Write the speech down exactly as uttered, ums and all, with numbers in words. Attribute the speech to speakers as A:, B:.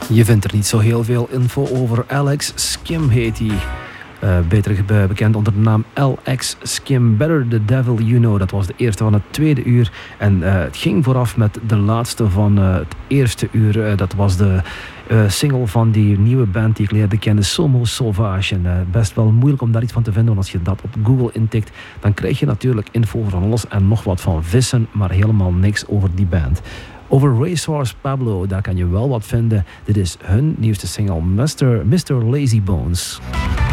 A: Je vindt er niet zo heel veel info over. Alex Skim heet hij. Uh, beter be- bekend onder de naam L X Skim, Better the Devil You Know. Dat was de eerste van het tweede uur. En uh, het ging vooraf met de laatste van uh, het eerste uur. Uh, dat was de uh, single van die nieuwe band die ik leerde kennen, Somo Sauvage. En uh, best wel moeilijk om daar iets van te vinden, want als je dat op Google intikt, dan krijg je natuurlijk info van alles en nog wat van vissen, maar helemaal niks over die band. Over Racehorse Pablo, daar kan je wel wat vinden. Dit is hun nieuwste single, mister mister Lazy Bones.